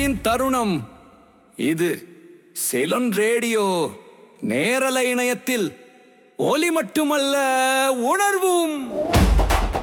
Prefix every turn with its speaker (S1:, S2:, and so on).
S1: வெற்றியின் தருணம் இது. சிலோன் ரேடியோ நேரலை இணையத்தில் ஒலி மட்டுமல்ல, உணர்வும்.